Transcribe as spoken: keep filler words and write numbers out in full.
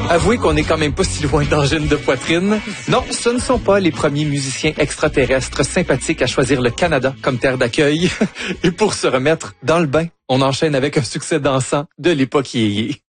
Avouez qu'on n'est quand même pas si loin d'angine de poitrine. Non, ce ne sont pas les premiers musiciens extraterrestres sympathiques à choisir le Canada comme terre d'accueil. Et pour se remettre dans le bain, on enchaîne avec un succès dansant de l'époque yéyé.